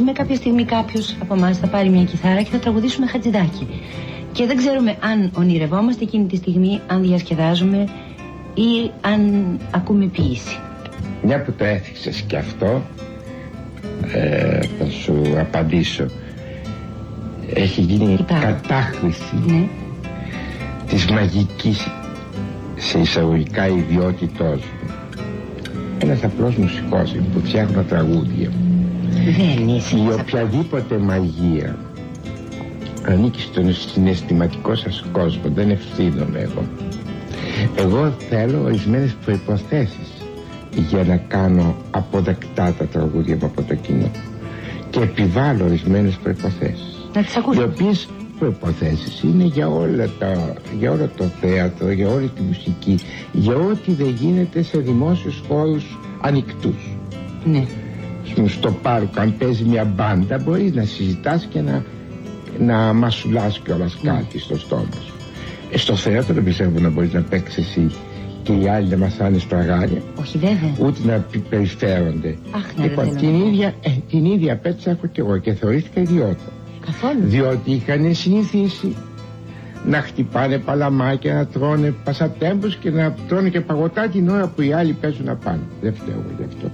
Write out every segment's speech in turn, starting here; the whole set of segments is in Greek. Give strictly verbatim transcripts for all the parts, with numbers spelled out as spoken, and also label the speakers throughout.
Speaker 1: τραγουδήσουμε. Κάποια στιγμή κάποιος από εμάς θα πάρει μια κιθάρα και θα τραγουδήσουμε Χατζηδάκη. Και δεν ξέρουμε αν ονειρευόμαστε εκείνη τη στιγμή, αν διασκεδάζουμε ή αν ακούμε ποίηση.
Speaker 2: Μια που το έθιξες και αυτό, ε, θα σου απαντήσω. Έχει γίνει κατάχρηση, ναι, της μαγικής σε εισαγωγικά ιδιότητός μου. Ένας απλός μουσικός που φτιάχνω τραγούδια.
Speaker 1: Δεν είσαι.
Speaker 2: Η οποιαδήποτε μαγεία ανήκει στον συναισθηματικό σας κόσμο. Δεν ευθύνομαι εγώ. Εγώ θέλω ορισμένες προϋποθέσεις για να κάνω αποδεκτά τα τραγούδια μου από το κοινό. Και επιβάλλω ορισμένες προϋποθέσεις.
Speaker 1: Να τις ακούσω.
Speaker 2: Οι οποίες προϋποθέσεις είναι για, όλα τα, για όλο το θέατρο, για όλη τη μουσική, για ό,τι δεν γίνεται σε δημόσιους χώρους ανοιχτούς.
Speaker 1: Ναι.
Speaker 2: Στο πάρκο, αν παίζει μια μπάντα, μπορείς να συζητάς και να, να μασουλάς κιόλας κάτι στο στόμα σου. Ε, στο θέατρο δεν πιστεύω να μπορείς να παίξεις εσύ και οι άλλοι να μασάνε στραγάλια.
Speaker 1: Όχι, βέβαια.
Speaker 2: Ούτε να περιφέρονται.
Speaker 1: Αχ, ναι,
Speaker 2: λοιπόν, την ίδια, ε, την ίδια πέτσα έχω κι εγώ και θεωρήθηκα ιδιότητα.
Speaker 1: Καθόλου.
Speaker 2: Διότι είχαν συνηθίσει να χτυπάνε παλαμάκια, να τρώνε πασατέμπους και να τρώνε και παγωτά την ώρα που οι άλλοι παίζουν να πάνε. Δεν φταίω γι' αυτό.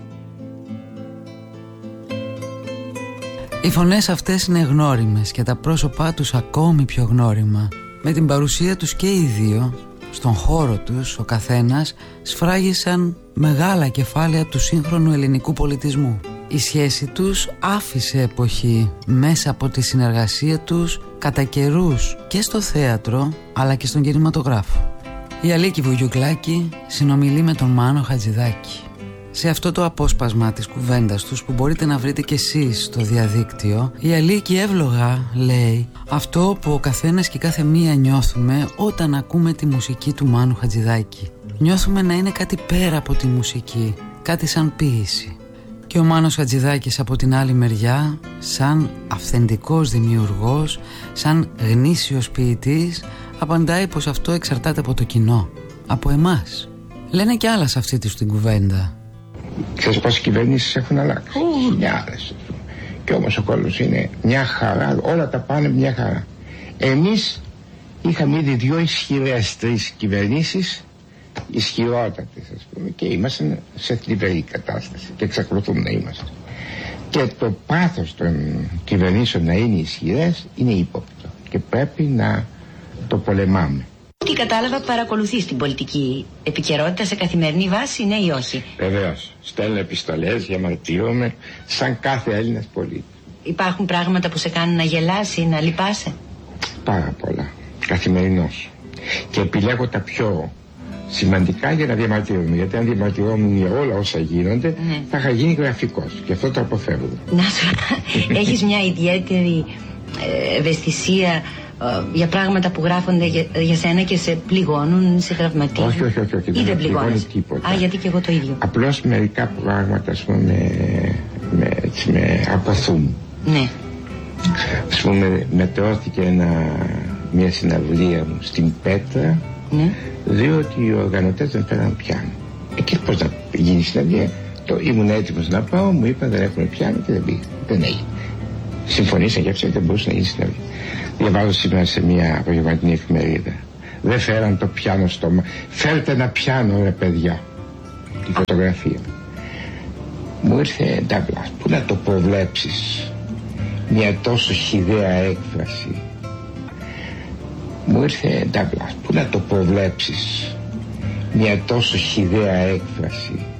Speaker 3: Οι φωνές αυτές είναι γνώριμες και τα πρόσωπά τους ακόμη πιο γνώριμα. Με την παρουσία τους και οι δύο, στον χώρο τους, ο καθένας σφράγισαν μεγάλα κεφάλαια του σύγχρονου ελληνικού πολιτισμού. Η σχέση τους άφησε εποχή μέσα από τη συνεργασία τους κατά καιρούς και στο θέατρο αλλά και στον κινηματογράφο. Η Αλίκη Βουγιουκλάκη συνομιλεί με τον Μάνο Χατζηδάκη. Σε αυτό το απόσπασμα της κουβέντας τους που μπορείτε να βρείτε κι εσείς στο διαδίκτυο, η Αλίκη εύλογα λέει αυτό που ο καθένας και κάθε μία νιώθουμε όταν ακούμε τη μουσική του Μάνου Χατζηδάκη. Νιώθουμε να είναι κάτι πέρα από τη μουσική, κάτι σαν ποίηση. Και ο Μάνος Χατζηδάκης από την άλλη μεριά, σαν αυθεντικός δημιουργός, σαν γνήσιος ποιητής, απαντάει πως αυτό εξαρτάται από το κοινό, από εμάς. Λένε κι άλλα σε αυτή τους την κουβέντα.
Speaker 2: Ξέρεις πόσες κυβερνήσεις έχουν αλλάξει? Χιλιάδες. Και όμως ο κόσμος είναι μια χαρά, όλα τα πάνε μια χαρά. Εμείς είχαμε ήδη δύο ισχυρές τρεις κυβερνήσεις, ισχυρότατες ας πούμε, και ήμασταν σε θλιβερή κατάσταση και εξακολουθούμε να είμαστε. Και το πάθος των κυβερνήσεων να είναι ισχυρές είναι ύποπτο και πρέπει να το πολεμάμε.
Speaker 1: Τι κατάλαβα, παρακολουθείς την πολιτική επικαιρότητα σε καθημερινή βάση, ναι ή όχι?
Speaker 2: Βεβαίως. Στέλνω επιστολές, διαμαρτύρομαι σαν κάθε Έλληνας πολίτης.
Speaker 1: Υπάρχουν πράγματα που σε κάνουν να γελάς ή να λυπάσαι?
Speaker 2: Πάρα πολλά. Καθημερινώς. Και επιλέγω τα πιο σημαντικά για να διαμαρτύρομαι. Γιατί αν διαμαρτυρόμουν για όλα όσα γίνονται, ναι, θα είχα γίνει γραφικός. Και αυτό το αποφεύγω. Να σου
Speaker 1: έχεις μια ιδιαίτερη ε, ευαισθησία για πράγματα που γράφονται για, για σένα και σε πληγώνουν, σε τραυματίζουν?
Speaker 2: Όχι, όχι, όχι, όχι,
Speaker 1: δεν, δεν πληγώνει τίποτα. Α, γιατί και εγώ το ίδιο.
Speaker 2: Απλώς μερικά πράγματα, ας πούμε, με, με, με αποθούν.
Speaker 1: Ναι.
Speaker 2: Ας πούμε, μετρώθηκε ένα, μια συναυλία μου στην Πέτρα, ναι, διότι οι οργανωτές δεν φέραν πιάνο. Εκεί πώς να γίνει η συναυλία? Το, ήμουν έτοιμος να πάω, μου είπαν δεν έχουμε πιάνο και δεν πήγα. Δεν έγινε. Συμφωνήσαν και αυτό δεν μπορούσε να γίνει συναυλία. Διαβάζω σήμερα σε μια απογευματινή εφημερίδα. Δεν φέραν το πιάνο στο μα... Φέρτε ένα πιάνο ρε παιδιά. Τη φωτογραφία. Μου ήρθε Ντάγκλας. Πού να το προβλέψεις μια τόσο χυδαία έκφραση? Μου ήρθε Ντάγκλας. Πού να το προβλέψεις μια τόσο χυδαία έκφραση?